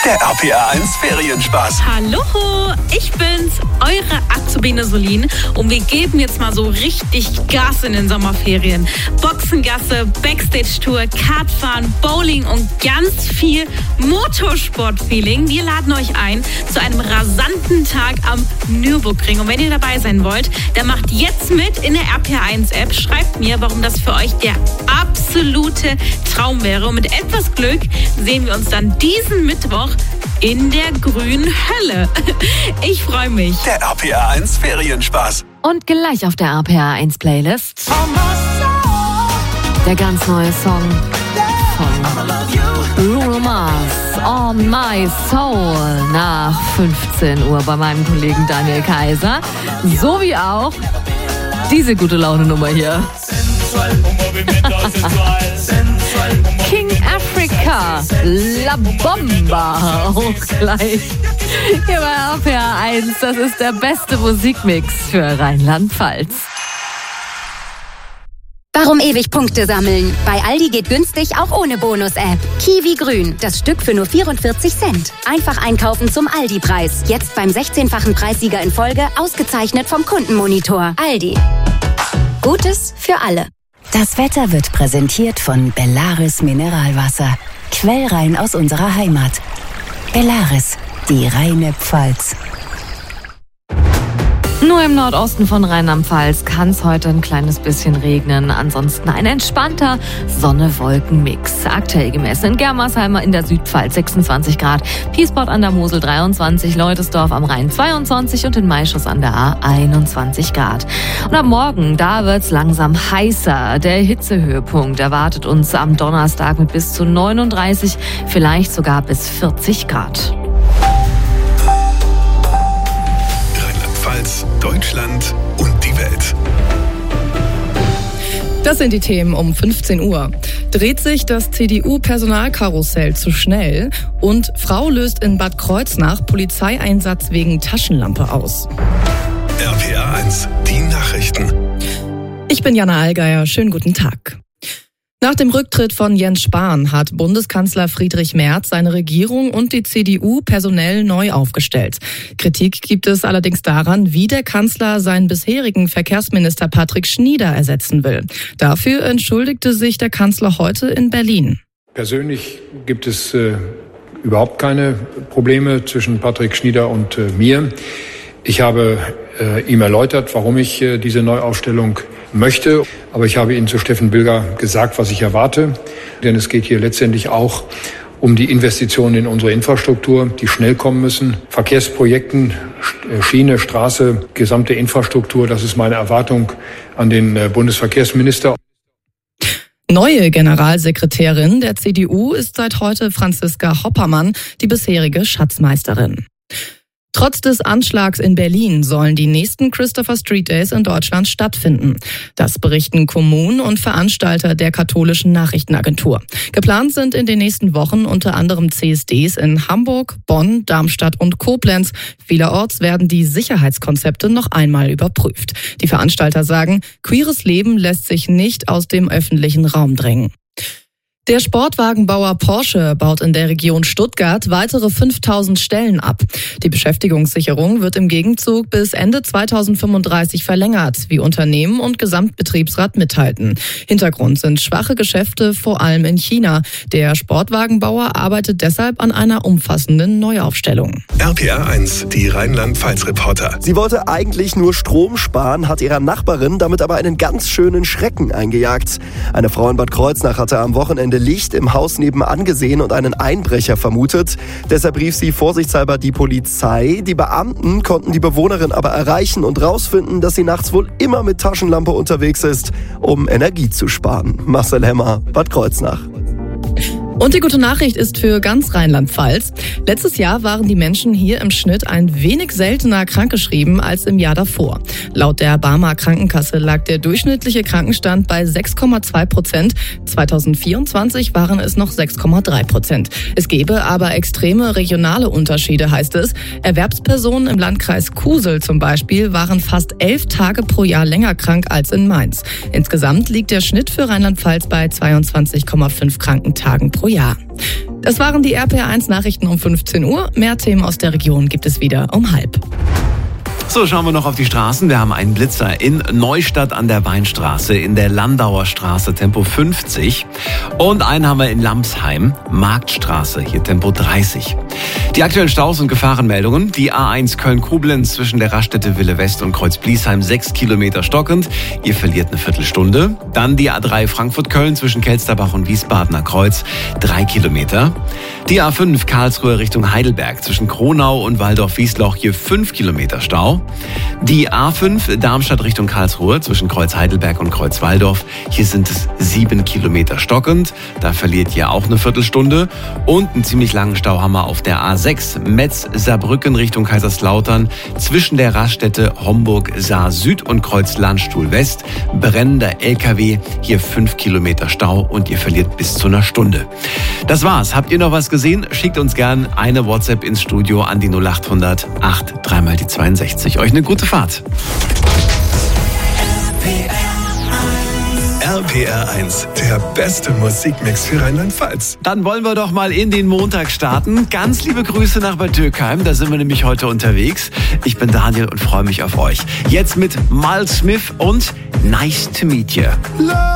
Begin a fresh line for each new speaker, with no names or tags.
Der RPA 1 Ferienspaß.
Hallo, ich bin's, eure Azubine Solin und wir geben jetzt mal so richtig Gas in den Sommerferien. Boxengasse, Backstage-Tour, Kartfahren, Bowling und ganz viel Motorsport-Feeling. Wir laden euch ein zu einem rasanten Tag am Nürburgring. Und wenn ihr dabei sein wollt, dann macht jetzt mit in der RPA 1 App. Schreibt mir, warum das für euch der absolute Traum wäre. Und mit etwas Glück sehen wir uns dann diesen Mittwoch in der grünen Hölle. Ich freue mich.
Der RPA 1 Ferienspaß.
Und gleich auf der RPA 1 Playlist der ganz neue Song von Bruno Mars, On My Soul, nach 15 Uhr bei meinem Kollegen Daniel Kaiser. Sowie auch diese gute Laune-Nummer hier. King Africa, La Bomba, auch gleich hier bei RPA 1. Das ist der beste Musikmix für Rheinland-Pfalz.
Warum ewig Punkte sammeln? Bei Aldi geht günstig auch ohne Bonus-App. Kiwi Grün, das Stück für nur 44 Cent. Einfach einkaufen zum Aldi-Preis. Jetzt beim 16-fachen Preissieger in Folge, ausgezeichnet vom Kundenmonitor. Aldi. Gutes für alle.
Das Wetter wird präsentiert von Bellaris Mineralwasser. Quellrein aus unserer Heimat. Bellaris, die reine Pfalz.
Nur im Nordosten von Rheinland-Pfalz kann es heute ein kleines bisschen regnen. Ansonsten ein entspannter Sonne-Wolken-Mix. Aktuell gemessen in Germersheimer in der Südpfalz 26 Grad, Piesport an der Mosel 23, Leutesdorf am Rhein 22 und in Maischuss an der A 21 Grad. Und am Morgen, da wird's langsam heißer. Der Hitzehöhepunkt erwartet uns am Donnerstag mit bis zu 39, vielleicht sogar bis 40 Grad.
Deutschland und die Welt.
Das sind die Themen um 15 Uhr. Dreht sich das CDU-Personalkarussell zu schnell? Und Frau löst in Bad Kreuznach Polizeieinsatz wegen Taschenlampe aus.
RPA 1, die Nachrichten.
Ich bin Jana Allgeier, schönen guten Tag. Nach dem Rücktritt von Jens Spahn hat Bundeskanzler Friedrich Merz seine Regierung und die CDU personell neu aufgestellt. Kritik gibt es allerdings daran, wie der Kanzler seinen bisherigen Verkehrsminister Patrick Schnieder ersetzen will. Dafür entschuldigte sich der Kanzler heute in Berlin.
Persönlich gibt es überhaupt keine Probleme zwischen Patrick Schnieder und mir. Ich habe ihm erläutert, warum ich diese Neuaufstellung möchte. Aber ich habe Ihnen zu Steffen Bilger gesagt, was ich erwarte. Denn es geht hier letztendlich auch um die Investitionen in unsere Infrastruktur, die schnell kommen müssen. Verkehrsprojekten, Schiene, Straße, gesamte Infrastruktur. Das ist meine Erwartung an den Bundesverkehrsminister.
Neue Generalsekretärin der CDU ist seit heute Franziska Hoppermann, die bisherige Schatzmeisterin. Trotz des Anschlags in Berlin sollen die nächsten Christopher Street Days in Deutschland stattfinden. Das berichten Kommunen und Veranstalter der katholischen Nachrichtenagentur. Geplant sind in den nächsten Wochen unter anderem CSDs in Hamburg, Bonn, Darmstadt und Koblenz. Vielerorts werden die Sicherheitskonzepte noch einmal überprüft. Die Veranstalter sagen, queeres Leben lässt sich nicht aus dem öffentlichen Raum drängen. Der Sportwagenbauer Porsche baut in der Region Stuttgart weitere 5000 Stellen ab. Die Beschäftigungssicherung wird im Gegenzug bis Ende 2035 verlängert, wie Unternehmen und Gesamtbetriebsrat mitteilten. Hintergrund sind schwache Geschäfte, vor allem in China. Der Sportwagenbauer arbeitet deshalb an einer umfassenden Neuaufstellung.
RPA 1, die Rheinland-Pfalz-Reporter.
Sie wollte eigentlich nur Strom sparen, hat ihrer Nachbarin damit aber einen ganz schönen Schrecken eingejagt. Eine Frau in Bad Kreuznach hatte am Wochenende Licht im Haus nebenan gesehen und einen Einbrecher vermutet. Deshalb rief sie vorsichtshalber die Polizei. Die Beamten konnten die Bewohnerin aber erreichen und rausfinden, dass sie nachts wohl immer mit Taschenlampe unterwegs ist, um Energie zu sparen. Marcel Hemmer, Bad Kreuznach.
Und die gute Nachricht ist für ganz Rheinland-Pfalz. Letztes Jahr waren die Menschen hier im Schnitt ein wenig seltener krankgeschrieben als im Jahr davor. Laut der Barmer Krankenkasse lag der durchschnittliche Krankenstand bei 6,2%. 2024 waren es noch 6,3%. Es gebe aber extreme regionale Unterschiede, heißt es. Erwerbspersonen im Landkreis Kusel zum Beispiel waren fast 11 Tage pro Jahr länger krank als in Mainz. Insgesamt liegt der Schnitt für Rheinland-Pfalz bei 22,5 Krankentagen pro Jahr. Das waren die RPA1 Nachrichten um 15 Uhr. Mehr Themen aus der Region gibt es wieder um 12:30.
So, schauen wir noch auf die Straßen. Wir haben einen Blitzer in Neustadt an der Weinstraße, in der Landauer Straße, Tempo 50. Und einen haben wir in Lamsheim, Marktstraße, hier Tempo 30. Die aktuellen Staus und Gefahrenmeldungen. Die A1 Köln-Koblenz zwischen der Raststätte Wille West und Kreuz-Bliesheim 6 Kilometer stockend. Ihr verliert eine Viertelstunde. Dann die A3 Frankfurt-Köln zwischen Kelsterbach und Wiesbadener Kreuz 3 Kilometer. Die A5 Karlsruhe Richtung Heidelberg zwischen Kronau und Waldorf-Wiesloch hier 5 Kilometer Stau. Die A5 Darmstadt Richtung Karlsruhe zwischen Kreuz Heidelberg und Kreuz Waldorf. Hier sind es 7 Kilometer stockend. Da verliert ihr auch eine Viertelstunde. Und einen ziemlich langen Stau haben wir auf der A6 Metz-Saarbrücken Richtung Kaiserslautern zwischen der Raststätte Homburg-Saar-Süd und Kreuz Landstuhl West. Brennender LKW, hier 5 Kilometer Stau und ihr verliert bis zu einer Stunde. Das war's. Habt ihr noch was gesehen? Schickt uns gern eine WhatsApp ins Studio an die 0800 8 3 die 62. Euch eine gute Fahrt.
RPR1, der beste Musikmix für Rheinland-Pfalz.
Dann wollen wir doch mal in den Montag starten. Ganz liebe Grüße nach Bad Dürkheim, da sind wir nämlich heute unterwegs. Ich bin Daniel und freue mich auf euch. Jetzt mit Miles Smith und Nice to Meet You.